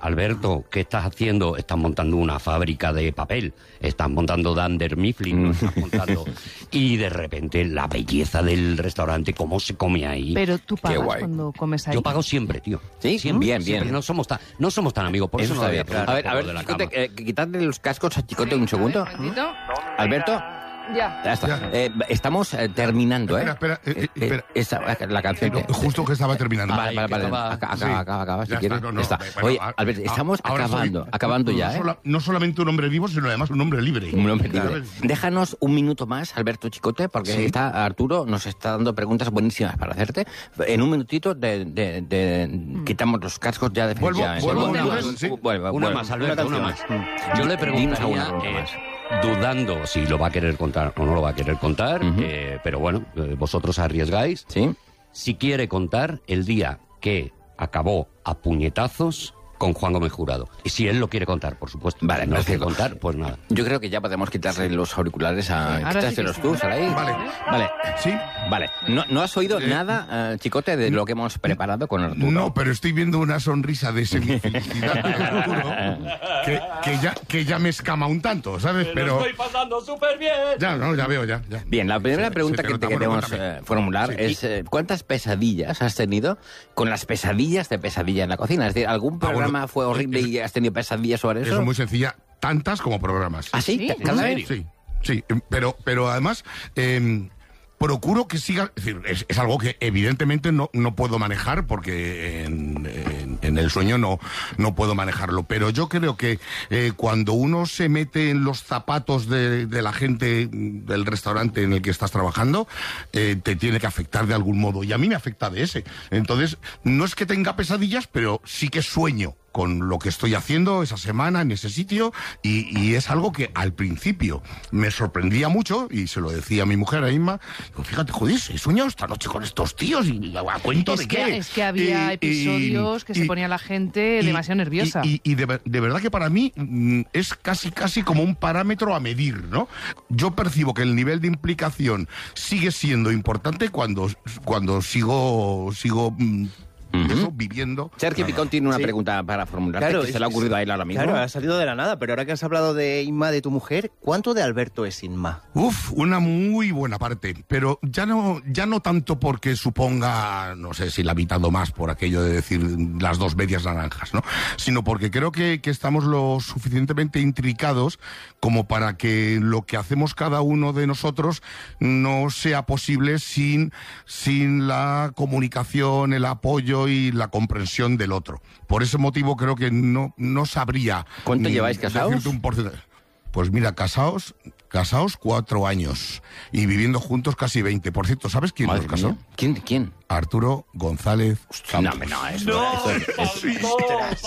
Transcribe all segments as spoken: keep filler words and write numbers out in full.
Alberto, ¿qué estás haciendo? Estás montando una fábrica de papel, estás montando Dunder Mifflin, ¿no? Estás montando... Y de repente la belleza del restaurante, cómo se come ahí. Pero tú pagas cuando comes ahí. Yo pago siempre, tío. Sí, siempre, bien, siempre. bien. No somos tan, no somos tan amigos, por eso, eso no está había bien. A ver, a ver, Chicote, eh, quitadle los cascos a Chicote un segundo. Alberto. Ya. Ya está. Ya. Eh, estamos eh, terminando, ¿eh? Espera, espera, eh, eh, espera. Esa, la canción. No, que- justo que estaba terminando. Vale, vale, vale. estaba- Acaba, sí. acaba, acaba, acaba, si Ya quieres. está, no, no, está. bueno, Oye, a- Alberto, estamos ahora soy- acabando, acabando no, ya, ¿eh? sola- no solamente un hombre vivo, sino además un hombre libre. Un hombre libre. Claro. Déjanos un minuto más, Alberto Chicote, porque Sí. está Arturo nos está dando preguntas buenísimas para hacerte. En un minutito de, de- de- quitamos los cascos ya de Vuelvo- definitivamente. vuelvo Vuelve, una vez, vuelve, sí. vuelve, Una vuelve. más, Alberto, una, más. Yo le Dinos alguna preguntaría, pregunta eh, más. dudando si lo va a querer contar o no lo va a querer contar, Ujú. eh, pero bueno, eh, vosotros arriesgáis. ¿Sí? Si quiere contar el día que acabó a puñetazos con Juan Gómez Jurado. Y si él lo quiere contar, por supuesto. Vale, no lo quiere perfecto. contar, pues nada. Yo creo que ya podemos quitarle los auriculares a... Ahora sí que Quítaselos sí. tú, Saray. Vale. Vale. ¿Sí? Vale. ¿No, no has oído nada, eh, Chicote, de lo que hemos preparado con Arturo? No, pero estoy viendo una sonrisa de semifelicidad de Arturo que, que, ya, que ya me escama un tanto, ¿sabes? Pero pasando súper bien. ya, no, ya veo, ya. ya. Bien, la primera Se- pregunta se te que nota. te Bueno, queremos cuéntame. eh, formular Sí. es eh, ¿cuántas pesadillas has tenido con las pesadillas de pesadilla en la cocina? Es decir, ¿algún Ah, bueno, programa fue horrible es- y has tenido pesadillas sobre eso? Eso es muy sencilla, tantas como programas. ¿Ah, sí? ¿Sí? ¿Cada ¿En vez? Sí, sí, em, pero, pero además em, procuro que siga, es decir, es, es algo que evidentemente no, no puedo manejar porque en, en- en el sueño no, no puedo manejarlo, pero yo creo que eh, cuando uno se mete en los zapatos de, de la gente del restaurante en el que estás trabajando, eh, te tiene que afectar de algún modo, y a mí me afecta de ese. Entonces, no es que tenga pesadillas, pero sí que sueño con lo que estoy haciendo esa semana en ese sitio, y, y es algo que al principio me sorprendía mucho, y se lo decía a mi mujer, a Inma, digo, fíjate, joder, he soñado esta noche con estos tíos, y a cuento Es de que, qué. es que había Y- episodios que y- se ponía la gente y- demasiado nerviosa. Y, y- y de, ver- de verdad que para mí mm, es casi casi como un parámetro a medir, ¿no? Yo percibo que el nivel de implicación sigue siendo importante cuando, cuando sigo, sigo mm, eso, viviendo. Sergio Picón tiene una Sí. pregunta para formularte Claro, que se es- le ha ocurrido a él ahora mismo. Claro, ha salido de la nada, pero ahora que has hablado de Inma, de tu mujer, ¿cuánto de Alberto es Inma? Uf, una muy buena parte, pero ya no, ya no tanto porque suponga, no sé si la mitad o más por aquello de decir las dos medias naranjas, ¿no? Sino porque creo que, que estamos lo suficientemente intricados como para que lo que hacemos cada uno de nosotros no sea posible sin, sin la comunicación, el apoyo y la comprensión del otro. Por ese motivo creo que no, no sabría... ¿Cuánto mm, lleváis casados? decirte un porcentaje. Pues mira, casados, casados cuatro años y viviendo juntos casi veinte. Por cierto, ¿sabes quién Madre nos casó? mía. ¿Quién? ¿Quién? Arturo González No, Campos. no, eso, eso es- es-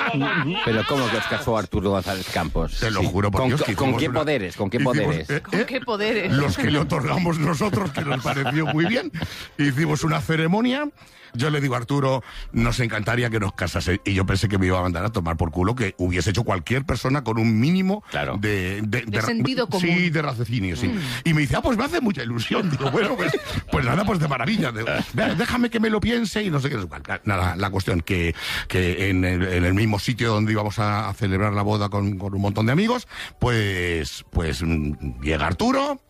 Pero ¿cómo que os casó Arturo González Campos? Te lo Sí. juro por ¿Con, Dios que ¿con hicimos qué una- poderes? ¿Con qué hicimos, poderes? eh, ¿Con eh, qué poderes? Los que le otorgamos nosotros, que nos pareció muy bien. Hicimos una ceremonia. Yo le digo a Arturo, nos encantaría que nos casase. Y yo pensé que me iba a mandar a tomar por culo, que hubiese hecho cualquier persona con un mínimo Claro. de, de, De sentido común. Sí, de raciocinio, sí. Y me dice, ah, pues me hace mucha ilusión. Digo, bueno, pues, pues nada, pues de maravilla. Digo, "Ve, déjame que me lo piense y no sé qué. Nada, la cuestión que, que en, el, en el mismo sitio donde íbamos a, a celebrar la boda con, con un montón de amigos, pues, pues mm, llega Arturo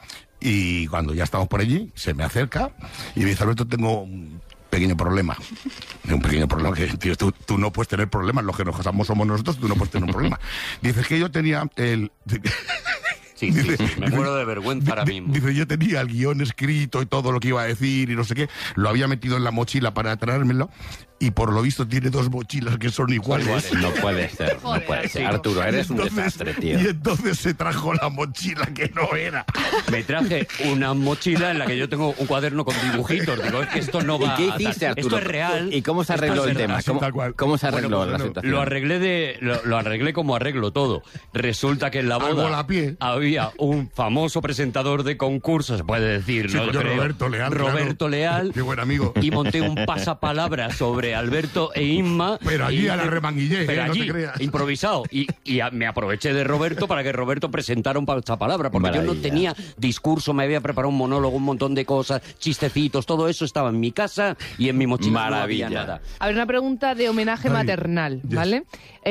y cuando ya estamos por allí, se me acerca y me dice, Alberto, tengo un pequeño problema. Un pequeño problema que, tío, tú, tú no puedes tener problemas, los que nos casamos somos nosotros, tú no puedes tener un problema. Dices que yo tenía el... Sí, sí, Dice- sí, me muero de vergüenza ahora Di- mismo. Dice, yo tenía el guión escrito y todo lo que iba a decir y no sé qué, lo había metido en la mochila para traérmelo y por lo visto tiene dos mochilas que son iguales. No puede ser, no Joder, puede ser. sí. Arturo, eres un Entonces- desastre, tío. Y entonces se trajo la mochila que no era. Me traje una mochila en la que yo tengo un cuaderno con dibujitos. Digo, es que esto no ¿Y va qué a- hiciste, Arturo? Esto es real. ¿Y cómo se Esto arregló es el verdad. tema? así, ¿Cómo, tal cual. cómo se arregló Bueno, pues, la no, situación? Lo arreglé de lo, lo arreglé como arreglo todo. Resulta que en la Al boda volapié. había un famoso presentador de concursos, se puede decir, Sí, ¿no? pues yo, Creo. Roberto Leal, Roberto claro. Leal. Qué buen amigo. Y monté un pasapalabra sobre Alberto e Inma. Pero allí Y a la hice- remanguillé, pero ¿eh? No te allí, creas. improvisado. Y, y a- me aproveché de Roberto para que Roberto presentara un pasapalabra, porque yo no Maravilla. tenía discurso, me había preparado un monólogo, un montón de cosas, chistecitos, todo eso estaba en mi casa y en mi mochila Maravilla. no había nada. A ver, una pregunta de homenaje Ay, maternal, yes. ¿vale?